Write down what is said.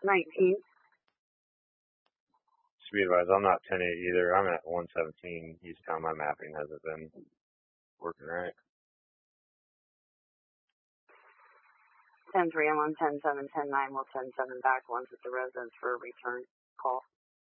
19. Speedwise, I'm not 10-8 either. I'm at 117 eastbound. My mapping hasn't been working right. 10-3, I'm on 10-7, 10-9, we'll 10-7 back once at the residence for a return call.